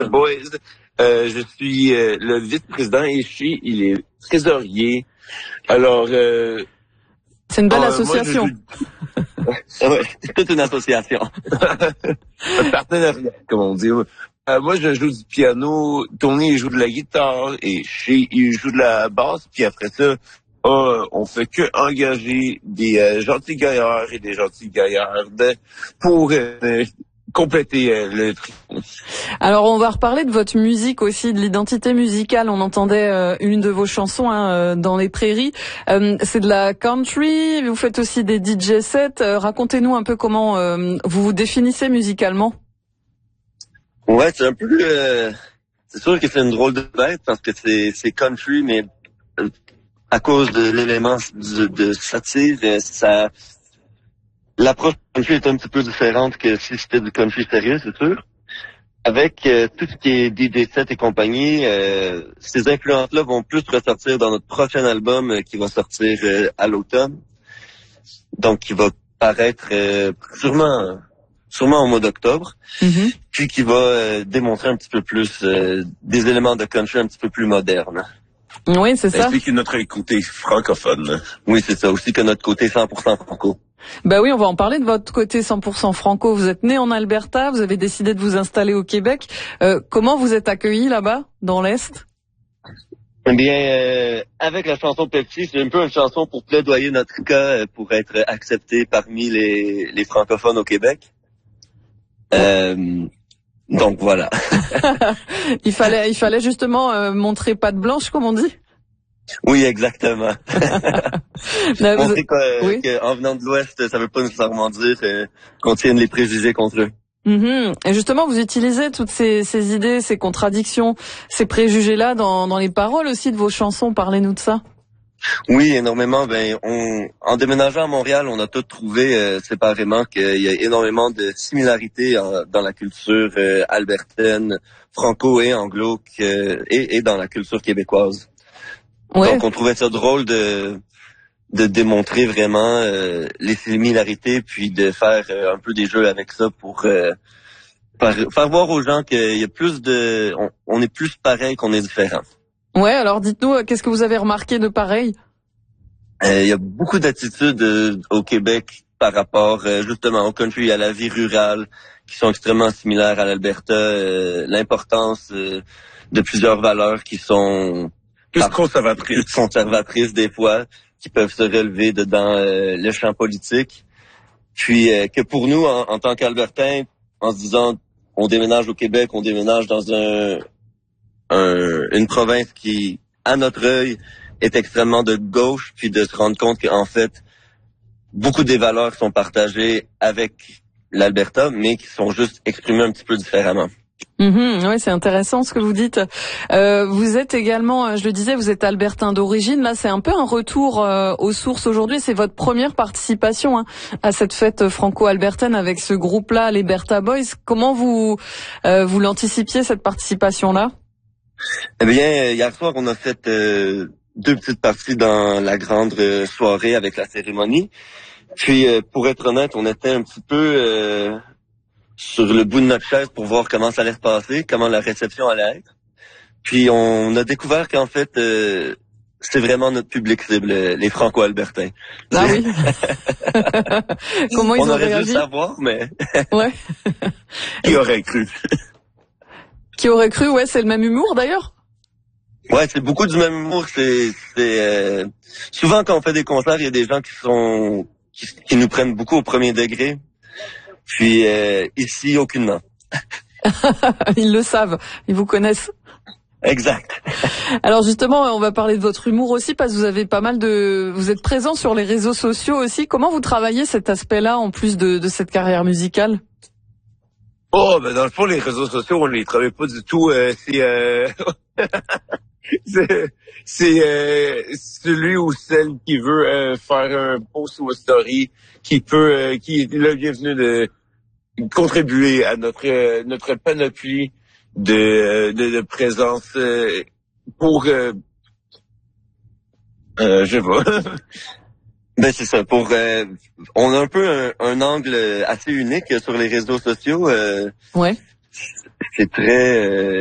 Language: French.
Boys. Je suis le vice-président et il est trésorier. Alors, c'est une belle association. Ouais, c'est toute une association. Un partenariat, comme on dit. Moi, je joue du piano, Tony, il joue de la guitare, et il joue de la basse, puis après ça, on fait que engager des gentils gaillards et des gentils gaillardes pour compléter le tri. Alors, on va reparler de votre musique aussi, de l'identité musicale. On entendait une de vos chansons dans les prairies. C'est de la country, vous faites aussi des DJ sets. Racontez-nous un peu comment vous vous définissez musicalement. Ouais, c'est un peu... c'est sûr que c'est une drôle de bête parce que c'est country, mais à cause de l'élément de satire, l'approche country est un petit peu différente que si c'était du country sérieux, c'est sûr. Avec tout ce qui est DJ set et compagnie, ces influences-là vont plus ressortir dans notre prochain album qui va sortir à l'automne. Donc, qui va paraître sûrement au mois d'octobre. Mm-hmm. Puis qui va démontrer un petit peu plus des éléments de country un petit peu plus modernes. Oui, c'est ça. Ainsi que notre côté francophone. Oui, c'est ça. Aussi que notre côté 100% franco. Bah oui, on va en parler de votre côté 100% franco. Vous êtes né en Alberta, vous avez décidé de vous installer au Québec. Comment vous êtes accueilli là-bas, dans l'Est? Eh bien, avec la chanson Pepsi, c'est un peu une chanson pour plaidoyer notre cas pour être accepté parmi les francophones au Québec. Donc voilà. il fallait justement montrer patte blanche, comme on dit. Oui, exactement. On sait Oui. qu'en venant de l'Ouest, ça veut pas nécessairement dire qu'on tienne les préjugés contre eux. Mm-hmm. Et justement, vous utilisez toutes ces idées, ces contradictions, ces préjugés-là dans les paroles aussi de vos chansons. Parlez-nous de ça. Oui, énormément. En déménageant à Montréal, on a tout trouvé séparément qu'il y a énormément de similarités dans la culture albertaine, franco et anglo, et dans la culture québécoise. Ouais. Donc, on trouvait ça drôle de démontrer vraiment les similarités, puis de faire un peu des jeux avec ça pour faire voir aux gens qu'il y a plus on est plus pareil qu'on est différent. Ouais, alors dites-nous, qu'est-ce que vous avez remarqué de pareil? Il y a beaucoup d'attitudes au Québec par rapport justement au country, à la vie rurale, qui sont extrêmement similaires à l'Alberta. L'importance de plusieurs valeurs qui sont Plus conservatrices des fois, qui peuvent se relever dans le champ politique. Puis que pour nous, en tant qu'Albertains, en se disant on déménage au Québec, on déménage dans une province qui, à notre œil, est extrêmement de gauche, puis de se rendre compte qu'en fait, beaucoup des valeurs sont partagées avec l'Alberta, mais qui sont juste exprimées un petit peu différemment. Mm-hmm, oui, c'est intéressant ce que vous dites. Vous êtes également, je le disais, vous êtes albertain d'origine. Là, c'est un peu un retour aux sources aujourd'hui. C'est votre première participation à cette fête franco-albertaine avec ce groupe-là, les Bertha Boys. Comment vous l'anticipiez, cette participation-là? Eh bien, hier soir, on a fait 2 petites parties dans la grande soirée avec la cérémonie. Puis, pour être honnête, on était un petit peu sur le bout de notre chaise pour voir comment ça allait se passer, comment la réception allait être. Puis, on a découvert qu'en fait, c'est vraiment notre public cible, les franco-albertains. Ah oui. Comment ils on ont aurait réagi? dû le savoir, mais... Ouais. Qui aurait cru? Qui aurait cru, ouais, c'est le même humour d'ailleurs? Ouais, c'est beaucoup du même humour. Souvent quand on fait des concerts, il y a des gens qui nous prennent beaucoup au premier degré. Puis ici, aucunement. Ils le savent, ils vous connaissent. Exact. Alors justement, on va parler de votre humour aussi parce que vous avez pas mal vous êtes présent sur les réseaux sociaux aussi. Comment vous travaillez cet aspect-là en plus de cette carrière musicale? Oh, dans le fond, les réseaux sociaux, on les travaille pas du tout. C'est celui ou celle qui veut faire un post ou une story qui est le bienvenu de contribuer à notre panoplie de présence pour je sais pas. Ben c'est ça. On a un peu un angle assez unique sur les réseaux sociaux. Ouais. c'est très